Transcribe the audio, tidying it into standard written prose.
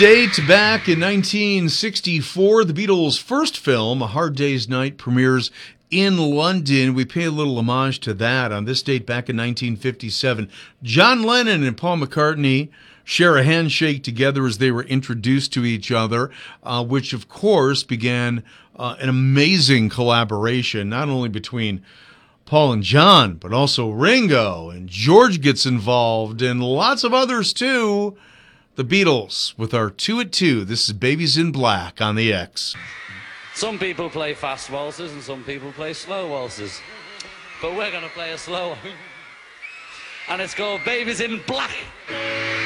date, back in 1964, the Beatles' first film, A Hard Day's Night, premieres in London. We pay a little homage to that. On this date, back in 1957, John Lennon and Paul McCartney share a handshake together as they were introduced to each other, which, of course, began an amazing collaboration, not only between Paul and John, but also Ringo, and George gets involved, and lots of others, too. The Beatles with our 2 at 2. This is Babies in Black on the X. Some people play fast waltzes and some people play slow waltzes. But we're going to play a slow one. And it's called Babies in Black.